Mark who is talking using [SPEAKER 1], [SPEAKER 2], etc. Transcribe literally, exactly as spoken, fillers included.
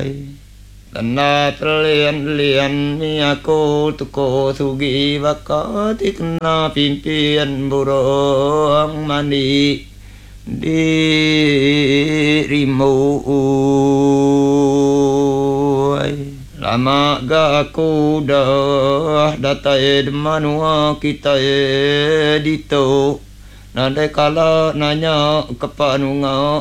[SPEAKER 1] Kena terlian-lian mi aku tuko sugi wakati kena pimpian burung mandi dirimu. Lama ga aku dah datai demanua kita dito. Nade kala nanya kepanunga